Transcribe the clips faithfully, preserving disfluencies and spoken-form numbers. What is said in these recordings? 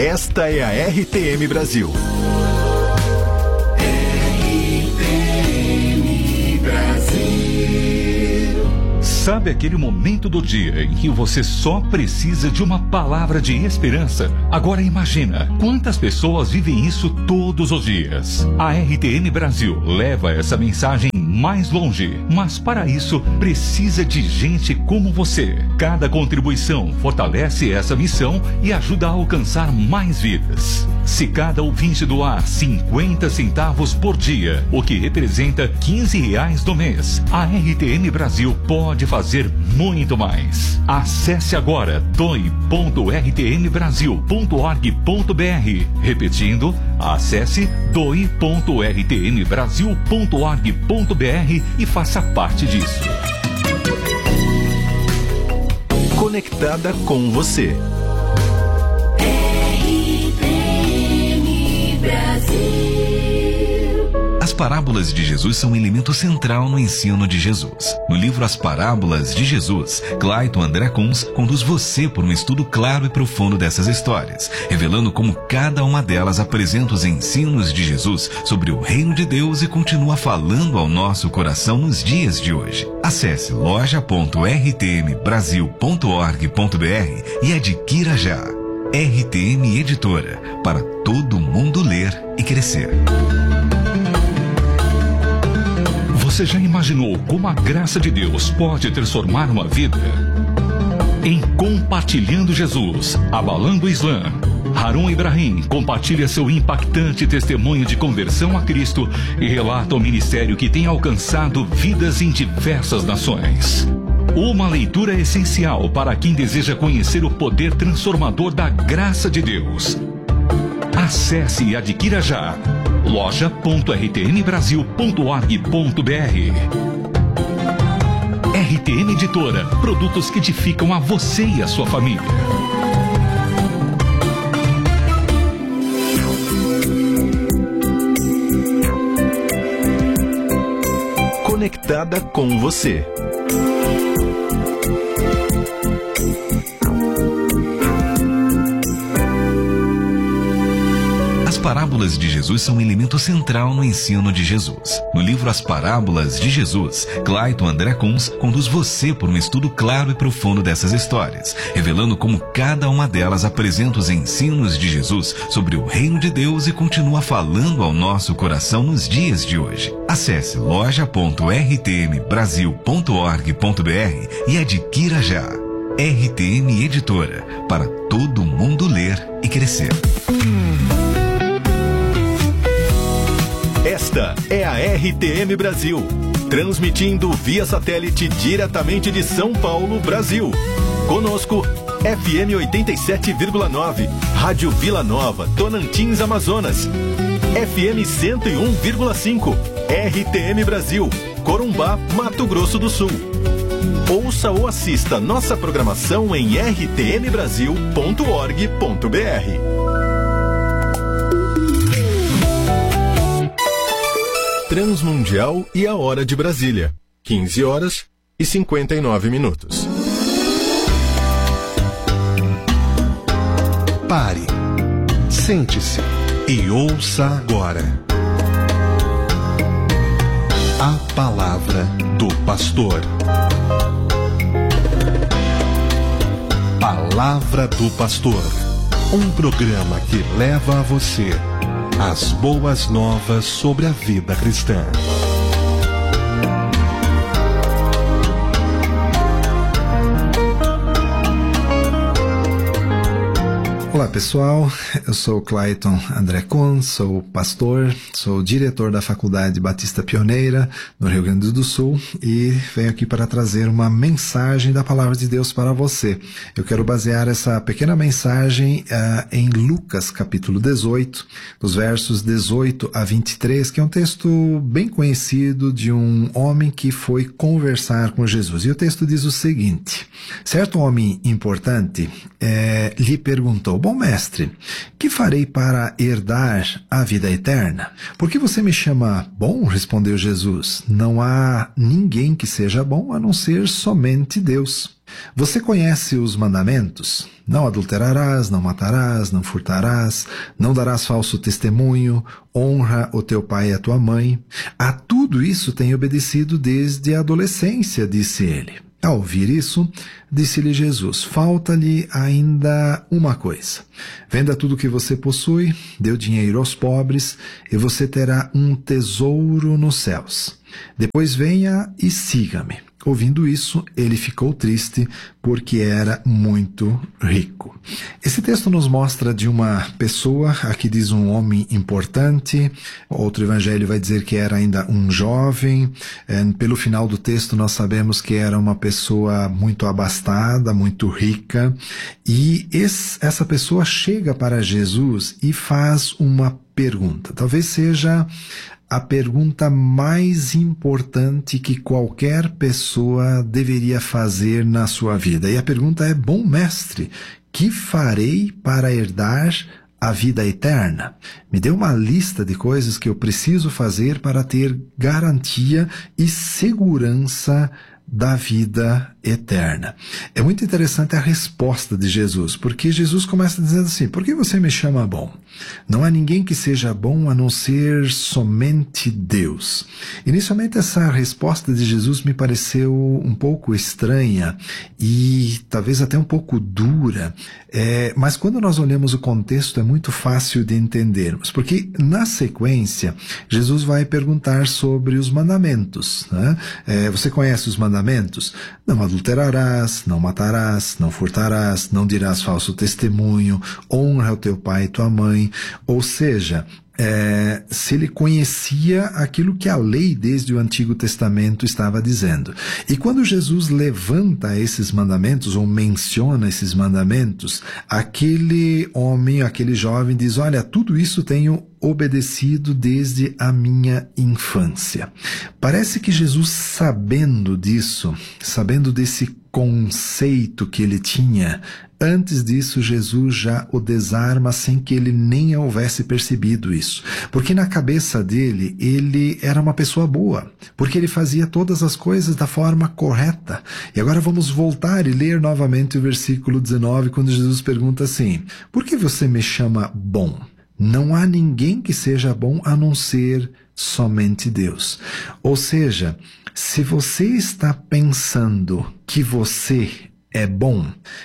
Esta é a R T M Brasil. R T M Brasil. Sabe aquele momento do dia em que você só precisa de uma palavra de esperança? Agora imagina quantas pessoas vivem isso todos os dias. A R T M Brasil leva essa mensagem mais longe, mas para isso precisa de gente como você. Cada contribuição fortalece essa missão e ajuda a alcançar mais vidas. Se cada ouvinte doar cinquenta centavos por dia, o que representa quinze reais no mês, a R T M Brasil pode fazer muito mais. Acesse agora doe ponto r t m brasil ponto org ponto b r. Repetindo, acesse doe ponto r t m brasil ponto org ponto b r e faça parte disso. Conectada com você. R T M Brasil. As parábolas de Jesus são um elemento central no ensino de Jesus. No livro As Parábolas de Jesus, Clayton André Kunz conduz você por um estudo claro e profundo dessas histórias, revelando como cada uma delas apresenta os ensinos de Jesus sobre o reino de Deus e continua falando ao nosso coração nos dias de hoje. Acesse loja ponto r t m brasil ponto org ponto b r e adquira já. R T M Editora, para todo mundo ler e crescer. Você já imaginou como a graça de Deus pode transformar uma vida? Em Compartilhando Jesus, Abalando o Islã, Harun Ibrahim compartilha seu impactante testemunho de conversão a Cristo e relata o ministério que tem alcançado vidas em diversas nações. Uma leitura essencial para quem deseja conhecer o poder transformador da graça de Deus. Acesse e adquira já. loja ponto r t m brasil ponto org ponto b r. R T M Editora, produtos que edificam a você e a sua família. Conectada com você. As parábolas de Jesus são um elemento central no ensino de Jesus. No livro As Parábolas de Jesus, Clayton André Kunz conduz você por um estudo claro e profundo dessas histórias, revelando como cada uma delas apresenta os ensinos de Jesus sobre o reino de Deus e continua falando ao nosso coração nos dias de hoje. Acesse loja ponto r t m brasil ponto org ponto b r e adquira já. R T M Editora, para todo mundo ler e crescer. Esta é a R T M Brasil, transmitindo via satélite diretamente de São Paulo, Brasil. Conosco, F M oitenta e sete vírgula nove, Rádio Vila Nova, Tonantins, Amazonas. F M cento e um vírgula cinco, R T M Brasil, Corumbá, Mato Grosso do Sul. Ouça ou assista nossa programação em r t m brasil ponto org ponto b r. Transmundial e a hora de Brasília, quinze horas e cinquenta e nove minutos. Pare, sente-se e ouça agora a palavra do pastor. Palavra do Pastor, um programa que leva a você as boas novas sobre a vida cristã. Olá pessoal, eu sou o Clayton André Kunz, sou pastor, sou diretor da Faculdade Batista Pioneira no Rio Grande do Sul e venho aqui para trazer uma mensagem da Palavra de Deus para você. Eu quero basear essa pequena mensagem uh, em Lucas capítulo dezoito, dos versos dezoito a vinte e três, que é um texto bem conhecido de um homem que foi conversar com Jesus. E o texto diz o seguinte: certo homem importante eh, lhe perguntou: bom mestre, que farei para herdar a vida eterna? Por que você me chama bom? Respondeu Jesus. Não há ninguém que seja bom a não ser somente Deus. Você conhece os mandamentos? Não adulterarás, não matarás, não furtarás, não darás falso testemunho, honra o teu pai e a tua mãe. A tudo isso tenho obedecido desde a adolescência, disse ele. Ao ouvir isso, disse-lhe Jesus, falta-lhe ainda uma coisa. Venda tudo o que você possui, dê o dinheiro aos pobres, e você terá um tesouro nos céus. Depois venha e siga-me. Ouvindo isso, ele ficou triste porque era muito rico. Esse texto nos mostra de uma pessoa, aqui diz um homem importante, outro evangelho vai dizer que era ainda um jovem. É, pelo final do texto nós sabemos que era uma pessoa muito abastada, muito rica, e esse, essa pessoa chega para Jesus e faz uma pergunta. Talvez seja a pergunta mais importante que qualquer pessoa deveria fazer na sua vida. E a pergunta é, bom mestre, que farei para herdar a vida eterna? Me dê uma lista de coisas que eu preciso fazer para ter garantia e segurança da vida eterna. É muito interessante a resposta de Jesus, porque Jesus começa dizendo assim, por que você me chama bom? Não há ninguém que seja bom a não ser somente Deus. Inicialmente essa resposta de Jesus me pareceu um pouco estranha e talvez até um pouco dura, é, mas quando nós olhamos o contexto é muito fácil de entendermos, porque na sequência Jesus vai perguntar sobre os mandamentos, né? É, você conhece os mandamentos? Não adulterarás, não matarás, não furtarás, não dirás falso testemunho, honra o teu pai e tua mãe. Ou seja, é, se ele conhecia aquilo que a lei desde o Antigo Testamento estava dizendo. E quando Jesus levanta esses mandamentos, ou menciona esses mandamentos, aquele homem, aquele jovem diz, olha, tudo isso tenho obedecido desde a minha infância. Parece que Jesus, sabendo disso, sabendo desse conceito que ele tinha, antes disso Jesus já o desarma sem que ele nem houvesse percebido isso. Porque na cabeça dele, ele era uma pessoa boa, porque ele fazia todas as coisas da forma correta. E agora vamos voltar e ler novamente o versículo dezenove, quando Jesus pergunta assim, por que você me chama bom? Não há ninguém que seja bom a não ser somente Deus. Ou seja, se você está pensando que você é bom,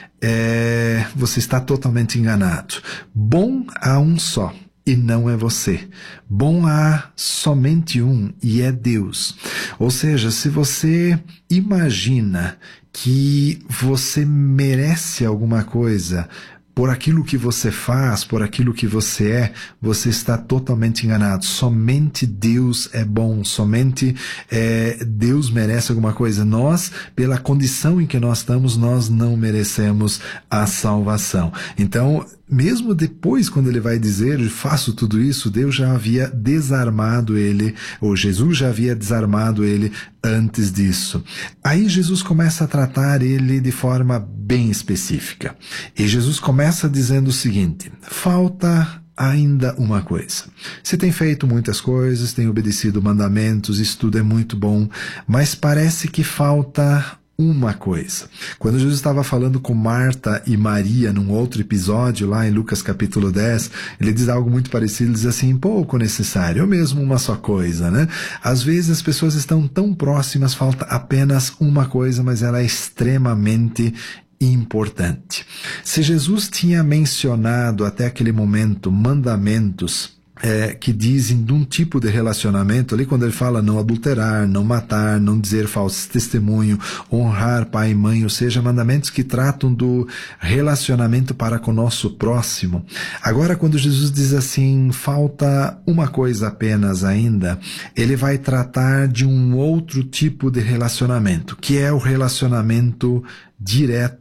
é, você está totalmente enganado. Bom há um só, e não é você. Bom há somente um, e é Deus. Ou seja, se você imagina que você merece alguma coisa por aquilo que você faz, por aquilo que você é, você está totalmente enganado. Somente Deus é bom, somente é, Deus merece alguma coisa. Nós, pela condição em que nós estamos, nós não merecemos a salvação. Então, mesmo depois, quando ele vai dizer, faço tudo isso, Deus já havia desarmado ele, ou Jesus já havia desarmado ele antes disso. Aí Jesus começa a tratar ele de forma bem específica. E Jesus começa dizendo o seguinte, falta ainda uma coisa. Você tem feito muitas coisas, tem obedecido mandamentos, isso tudo é muito bom, mas parece que falta uma coisa. Quando Jesus estava falando com Marta e Maria num outro episódio, lá em Lucas capítulo dez, ele diz algo muito parecido, ele diz assim, pouco necessário, ou mesmo uma só coisa, né? Às vezes as pessoas estão tão próximas, falta apenas uma coisa, mas ela é extremamente importante. Se Jesus tinha mencionado até aquele momento mandamentos É, que dizem de um tipo de relacionamento, ali quando ele fala não adulterar, não matar, não dizer falso testemunho, honrar pai e mãe, ou seja, mandamentos que tratam do relacionamento para com o nosso próximo. Agora, quando Jesus diz assim, falta uma coisa apenas ainda, ele vai tratar de um outro tipo de relacionamento, que é o relacionamento direto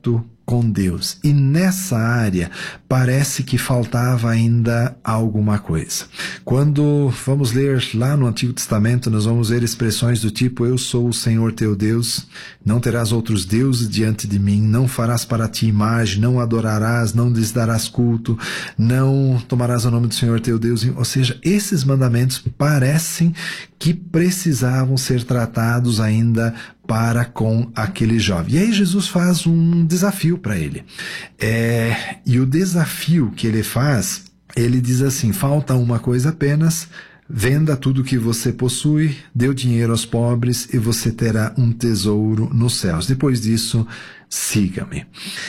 com Deus. E nessa área parece que faltava ainda alguma coisa. Quando vamos ler lá no Antigo Testamento, nós vamos ver expressões do tipo: eu sou o Senhor teu Deus, não terás outros deuses diante de mim, não farás para ti imagem, não adorarás, não lhes darás culto, não tomarás o nome do Senhor teu Deus. Ou seja, esses mandamentos parecem que precisavam ser tratados ainda para com aquele jovem. E aí Jesus faz um desafio para ele. É, e o desafio que ele faz, ele diz assim: falta uma coisa apenas, venda tudo que você possui, dê o dinheiro aos pobres e você terá um tesouro nos céus. Depois disso, siga-me.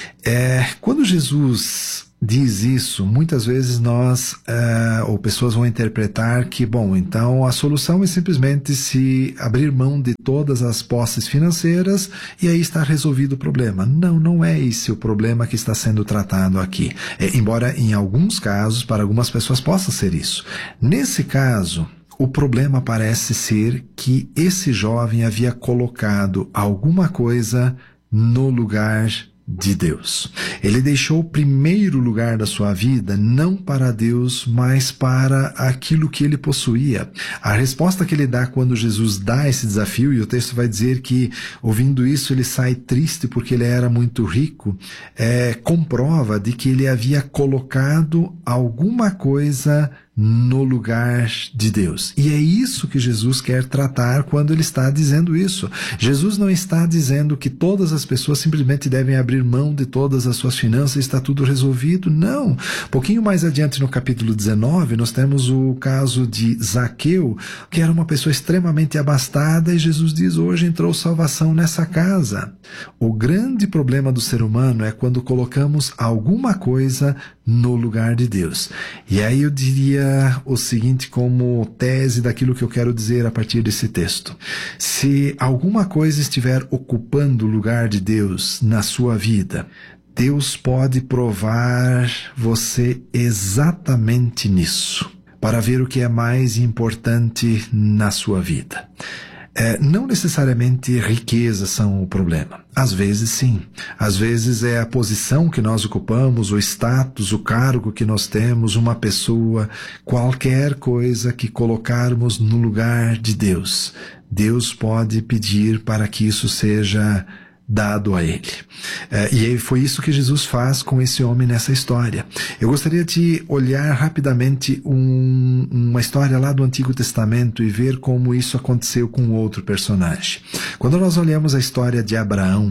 É, quando Jesus diz isso, muitas vezes nós, uh, ou pessoas vão interpretar que, bom, então a solução é simplesmente se abrir mão de todas as posses financeiras e aí está resolvido o problema. Não, não é esse o problema que está sendo tratado aqui. É, embora em alguns casos, para algumas pessoas possa ser isso. Nesse caso, o problema parece ser que esse jovem havia colocado alguma coisa no lugar de Deus. Ele deixou o primeiro lugar da sua vida não para Deus, mas para aquilo que ele possuía. A resposta que ele dá quando Jesus dá esse desafio, e o texto vai dizer que, ouvindo isso, ele sai triste porque ele era muito rico, é, comprova de que ele havia colocado alguma coisa no lugar de Deus. E é isso que Jesus quer tratar quando ele está dizendo isso. Jesus não está dizendo que todas as pessoas simplesmente devem abrir mão de todas as suas finanças e está tudo resolvido. Não. Um pouquinho mais adiante no capítulo dezenove, nós temos o caso de Zaqueu, que era uma pessoa extremamente abastada, e Jesus diz: hoje entrou salvação nessa casa. O grande problema do ser humano é quando colocamos alguma coisa no lugar de Deus. E aí eu diria o seguinte como tese daquilo que eu quero dizer a partir desse texto: se alguma coisa estiver ocupando o lugar de Deus na sua vida, Deus pode provar você exatamente nisso, para ver o que é mais importante na sua vida. É, não necessariamente riquezas são o problema. Às vezes sim. Às vezes é a posição que nós ocupamos, o status, o cargo que nós temos, uma pessoa, qualquer coisa que colocarmos no lugar de Deus. Deus pode pedir para que isso seja dado a ele. É, e foi isso que Jesus faz com esse homem nessa história. Eu gostaria de olhar rapidamente um, uma história lá do Antigo Testamento e ver como isso aconteceu com outro personagem. Quando nós olhamos a história de Abraão,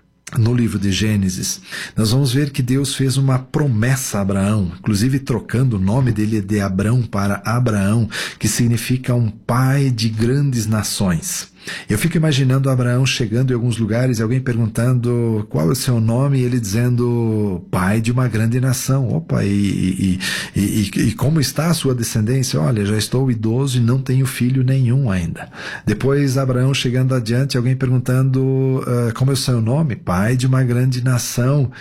no livro de Gênesis, nós vamos ver que Deus fez uma promessa a Abraão, inclusive trocando o nome dele de Abrão para Abraão, que significa um pai de grandes nações. Eu fico imaginando Abraão chegando em alguns lugares e alguém perguntando qual é o seu nome, e ele dizendo pai de uma grande nação. Opa, e, e, e, e, e como está a sua descendência? Olha, já estou idoso e não tenho filho nenhum ainda. Depois Abraão chegando adiante, alguém perguntando uh, como é o seu nome? Pai de uma grande nação.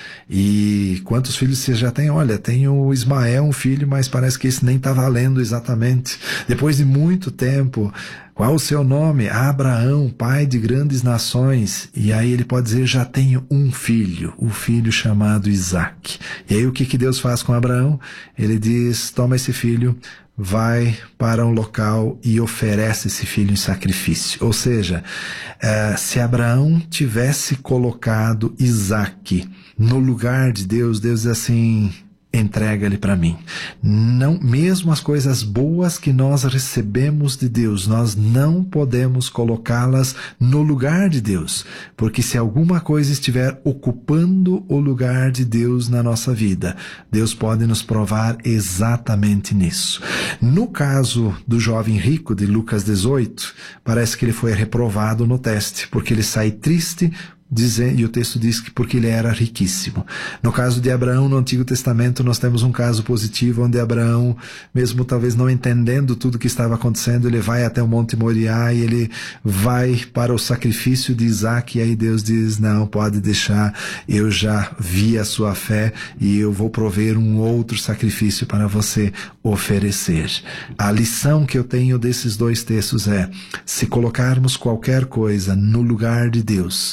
E quantos filhos você já tem? Olha, tenho Ismael, um filho, mas parece que esse nem está valendo exatamente. Depois de muito tempo, qual o seu nome? Abraão, pai de grandes nações. E aí ele pode dizer: já tenho um filho, o filho chamado Isaque. E aí o que, que Deus faz com Abraão? Ele diz: toma esse filho, vai para um local e oferece esse filho em sacrifício. Ou seja, uh, se Abraão tivesse colocado Isaque no lugar de Deus, Deus diz assim: entrega ele para mim. Não, mesmo as coisas boas que nós recebemos de Deus, nós não podemos colocá-las no lugar de Deus, porque se alguma coisa estiver ocupando o lugar de Deus na nossa vida, Deus pode nos provar exatamente nisso. No caso do jovem rico de Lucas dezoito, parece que ele foi reprovado no teste, porque ele sai triste, Dizendo, e o texto diz que porque ele era riquíssimo. No caso de Abraão, no Antigo Testamento, nós temos um caso positivo onde Abraão, mesmo talvez não entendendo tudo o que estava acontecendo, ele vai até o Monte Moriá e ele vai para o sacrifício de Isaque, e aí Deus diz: não, pode deixar, eu já vi a sua fé e eu vou prover um outro sacrifício para você oferecer. A lição que eu tenho desses dois textos é: se colocarmos qualquer coisa no lugar de Deus,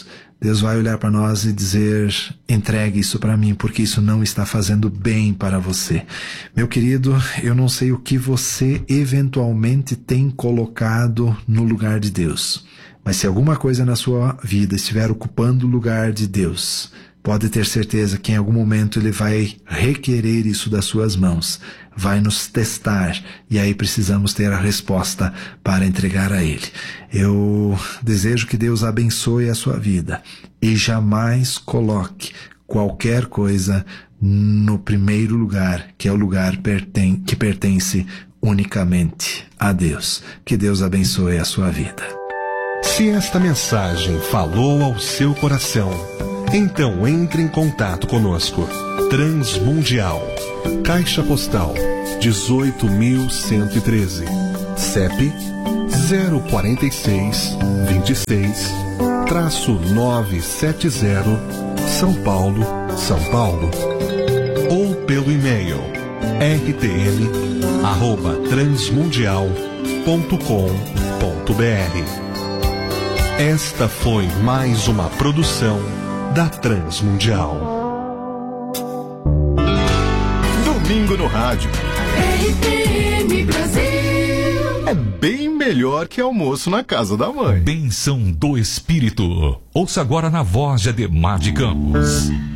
Deus vai olhar para nós e dizer: entregue isso para mim, porque isso não está fazendo bem para você. Meu querido, eu não sei o que você eventualmente tem colocado no lugar de Deus, mas se alguma coisa na sua vida estiver ocupando o lugar de Deus, pode ter certeza que em algum momento Ele vai requerer isso das suas mãos, vai nos testar, e aí precisamos ter a resposta para entregar a Ele. Eu desejo que Deus abençoe a sua vida e jamais coloque qualquer coisa no primeiro lugar, que é o lugar perten- que pertence unicamente a Deus. Que Deus abençoe a sua vida. Se esta mensagem falou ao seu coração, então entre em contato conosco. Transmundial, Caixa Postal dezoito mil cento e treze, C E P zero quatro seis, dois seis, novecentos e setenta, São Paulo, São Paulo. Ou pelo e-mail r t m arroba transmundial ponto com ponto b r. Esta foi mais uma produção da Transmundial. Domingo no rádio. R T M Brasil. É bem melhor que almoço na casa da mãe. Bênção do Espírito. Ouça agora na voz de Ademar de Campos.